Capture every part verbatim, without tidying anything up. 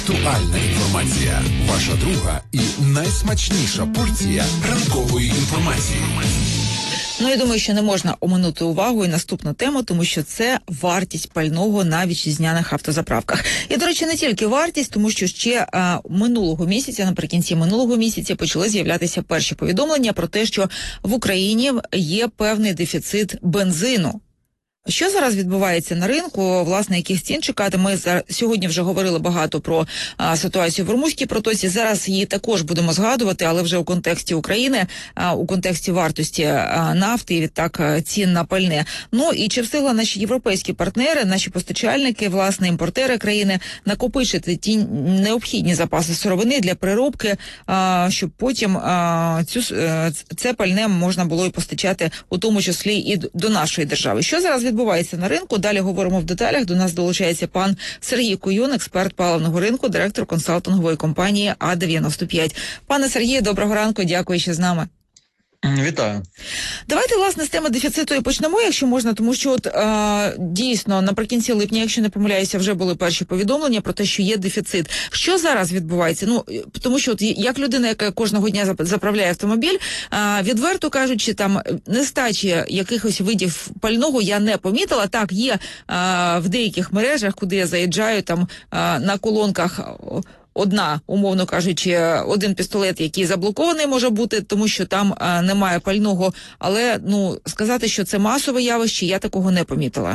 Актуальна інформація. Ваша друга і найсмачніша порція ранкової інформації. Ну, я думаю, що не можна оминути увагу і наступну тему, тому що це вартість пального на вітчизняних автозаправках. І, до речі, не тільки вартість, тому що ще а, минулого місяця, наприкінці минулого місяця, почали з'являтися перші повідомлення про те, що в Україні є певний дефіцит бензину. Що зараз відбувається на ринку, власне, яких цін чекати? Ми за... сьогодні вже говорили багато про а, ситуацію в Ормузькій протоці. Зараз її також будемо згадувати, але вже у контексті України, а, у контексті вартості а, нафти і відтак цін на пальне. Ну і чи встигли наші європейські партнери, наші постачальники, власне, імпортери країни накопичити ті необхідні запаси сировини для переробки, а, щоб потім а, цю, це пальне можна було і постачати, у тому числі і до нашої держави. Що зараз відбувається на ринку? Далі говоримо в деталях. До нас долучається пан Сергій Куюн, експерт паливного ринку, директор консалтингової компанії А дев'яносто п'ять. Пане Сергію, доброго ранку, дякую, що з нами. Вітаю. Давайте, власне, з теми дефіциту і почнемо, якщо можна, тому що от е, дійсно наприкінці липня, якщо не помиляюся, вже були перші повідомлення про те, що є дефіцит. Що зараз відбувається? Ну, тому що от як людина, яка кожного дня заправляє автомобіль, е, відверто кажучи, там нестачі якихось видів пального я не помітила. Так, є е, в деяких мережах, куди я заїжджаю, там е, на колонках одна, умовно кажучи, один пістолет, який заблокований може бути, тому що там а, немає пального. Але, ну, сказати, що це масове явище, я такого не помітила.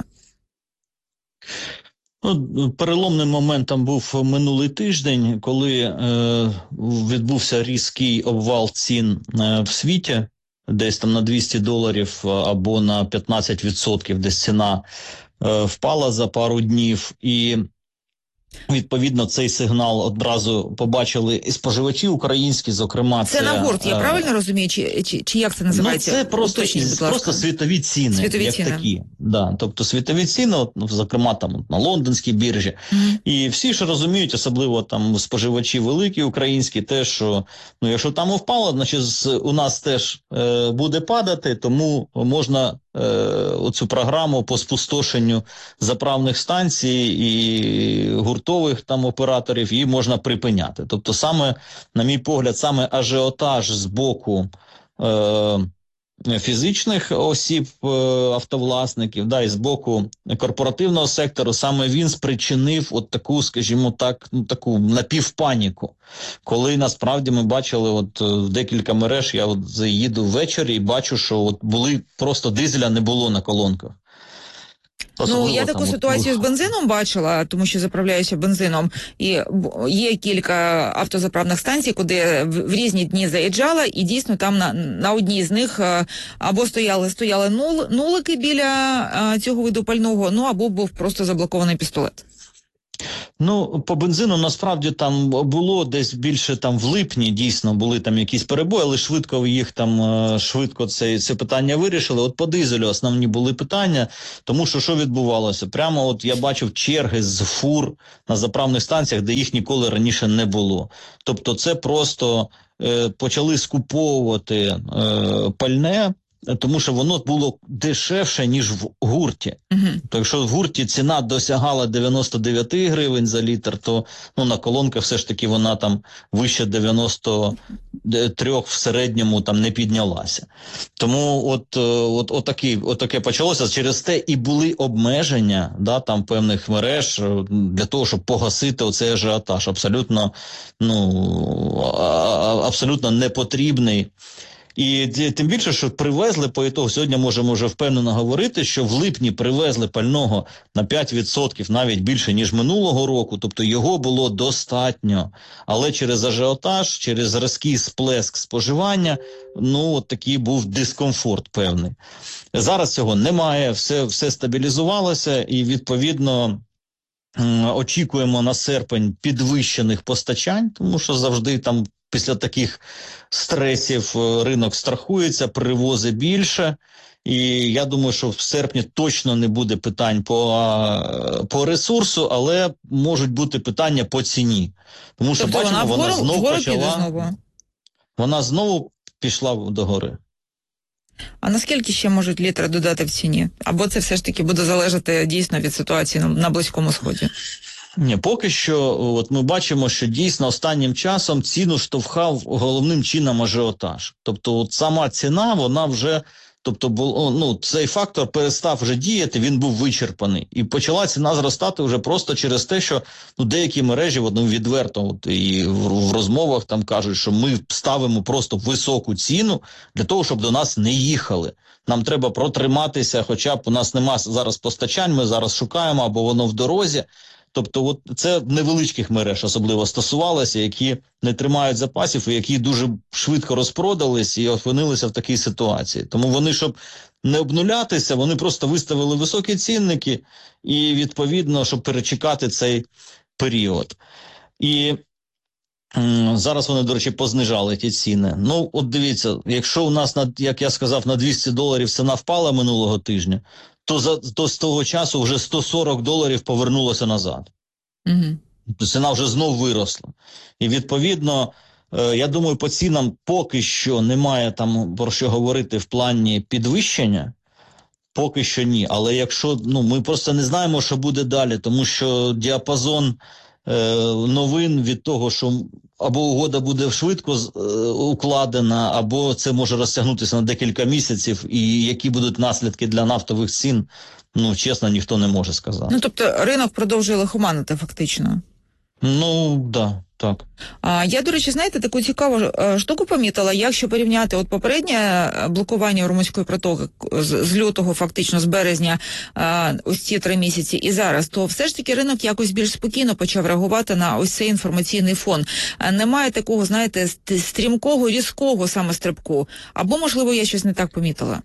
Ну, переломним моментом був минулий тиждень, коли е, відбувся різкий обвал цін е, в світі, десь там на двісті доларів або на п'ятнадцять відсотків, десь ціна е, впала за пару днів. І відповідно, цей сигнал одразу побачили і споживачі українські, зокрема. Це, це на гурт, я правильно розумію? Чи, чи, чи як це називається? Ну, це просто, Уточніть, просто світові ціни, світові як ціни. такі. Да, тобто світові ціни, от, зокрема там на лондонській біржі. Mm-hmm. І всі ж розуміють, особливо там споживачі великі українські, те, що ну, якщо там впало, значить у нас теж е, буде падати, тому можна е, оцю програму по спустошенню заправних станцій і гуртових там операторів її можна припиняти. Тобто саме, на мій погляд, саме ажіотаж з боку е, фізичних осіб, е, автовласників, да, і з боку корпоративного сектору, саме він спричинив от таку, скажімо так, ну, таку напівпаніку. Коли насправді ми бачили от в декілька мереж, я от їду ввечері і бачу, що от були, просто дизеля не було на колонках. Ну, я таку ситуацію з бензином бачила, тому що заправляюся бензином. І є кілька автозаправних станцій, куди в різні дні заїжджала, і дійсно там на, на одній з них або стояли, стояли нул, нулики біля цього виду пального, ну або був просто заблокований пістолет. Ну, по бензину насправді там було десь більше там в липні, дійсно, були там якісь перебої, але швидко їх там, швидко це, це питання вирішили. От по дизелю основні були питання, тому що що відбувалося? Прямо от я бачив черги з фур на заправних станціях, де їх ніколи раніше не було. Тобто це просто е, почали скуповувати е, пальне, тому що воно було дешевше, ніж в гурті. Uh-huh. Тобто, якщо в гурті ціна досягала дев'яносто дев'ять гривень за літр, то ну, на колонках все ж таки вона там вище дев'яносто три в середньому там не піднялася. Тому от, от, от, такі, от таке почалося. Через те і були обмеження да, там певних мереж для того, щоб погасити оцей ажіотаж. Абсолютно, ну, абсолютно непотрібний. І тим більше, що привезли, по ітогу, сьогодні можемо вже впевнено говорити, що в липні привезли пального на п'ять відсотків, навіть більше, ніж минулого року, тобто його було достатньо. Але через ажіотаж, через різкий сплеск споживання, ну, от такий був дискомфорт певний. Зараз цього немає, все, все стабілізувалося і, відповідно, очікуємо на серпень підвищених постачань, тому що завжди там після таких стресів ринок страхується, привози більше. І я думаю, що в серпні точно не буде питань по, по ресурсу, але можуть бути питання по ціні. Тому що, тобто бачимо, вона, вона вгору, знову вгору почала, знову. Вона знову пішла догори. А наскільки ще можуть літри додати в ціні? Або це все ж таки буде залежати дійсно від ситуації на, на Близькому Сході? Ні, поки що, от ми бачимо, що дійсно останнім часом ціну штовхав головним чином ажіотаж. Тобто от сама ціна, вона вже, тобто було, ну, цей фактор перестав вже діяти, він був вичерпаний. І почала ціна зростати вже просто через те, що ну, деякі мережі от, ну, відверто от, і в, в розмовах там кажуть, що ми ставимо просто високу ціну для того, щоб до нас не їхали. Нам треба протриматися, хоча б у нас нема зараз постачань, ми зараз шукаємо, або воно в дорозі. Тобто от це невеличких мереж особливо стосувалося, які не тримають запасів і які дуже швидко розпродались і опинилися в такій ситуації. Тому вони, щоб не обнулятися, вони просто виставили високі цінники і, відповідно, щоб перечекати цей період. І м, зараз вони, до речі, познижали ті ціни. Ну, от дивіться, якщо у нас, на, як я сказав, на двісті доларів ціна впала минулого тижня, то, за, то з того часу вже сто сорок доларів повернулося назад. Угу. Ціна вже знов виросла. І, відповідно, е, я думаю, по цінам поки що немає там про що говорити в плані підвищення. Поки що ні. Але якщо, ну, ми просто не знаємо, що буде далі, тому що діапазон е, новин від того, що або угода буде швидко е, укладена, або це може розтягнутися на декілька місяців, і які будуть наслідки для нафтових цін, ну, чесно, ніхто не може сказати. Ну, тобто ринок продовжує лихоманити фактично. Ну, да, так. А, я, до речі, знаєте, таку цікаву е, штуку помітила, якщо порівняти от попереднє блокування Румунської протоки з, з лютого, фактично, з березня, е, ось ці три місяці і зараз, то все ж таки ринок якось більш спокійно почав реагувати на ось цей інформаційний фон. Е, немає такого, знаєте, стрімкого, різкого саме стрибку. Або, можливо, я щось не так помітила.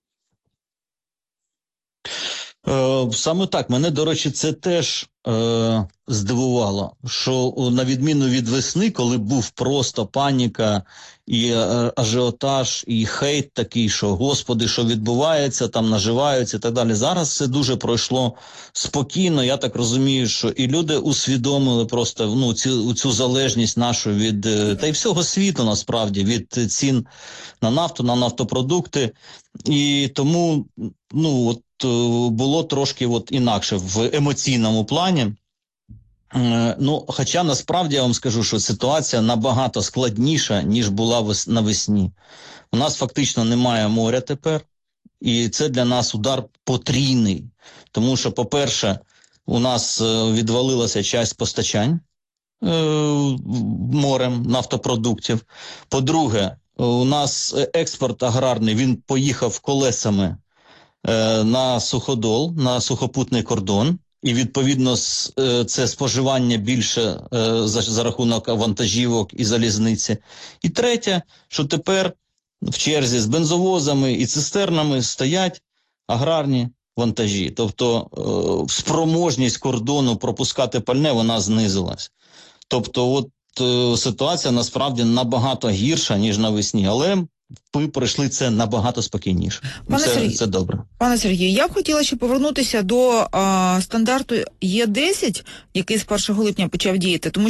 Е, саме так. Мене, до речі, це теж е, здивувало, що на відміну від весни, коли був просто паніка і е, ажіотаж, і хейт такий, що господи, що відбувається, там наживаються і так далі. Зараз все дуже пройшло спокійно. Я так розумію, що і люди усвідомили просто ну, цю, цю залежність нашу від, та й всього світу, насправді, від цін на нафту, на нафтопродукти. І тому, ну, от, було трошки от інакше в емоційному плані. Ну, хоча насправді я вам скажу, що ситуація набагато складніша, ніж була навесні. У нас фактично немає моря тепер, і це для нас удар потрійний. Тому що, по-перше, у нас відвалилася часть постачань е- морем нафтопродуктів. По-друге, у нас експорт аграрний, він поїхав колесами на суходол, на сухопутний кордон, і, відповідно, це споживання більше за, за рахунок вантажівок і залізниці. І третє, що тепер в черзі з бензовозами і цистернами стоять аграрні вантажі. Тобто спроможність кордону пропускати пальне, вона знизилась. Тобто от ситуація насправді набагато гірша, ніж навесні, але ми пройшли це набагато спокійніше. Пане це, Сергій, це добре. Пане Сергію, я б хотіла ще повернутися до а, стандарту Е десять, який з першого липня почав діяти, тому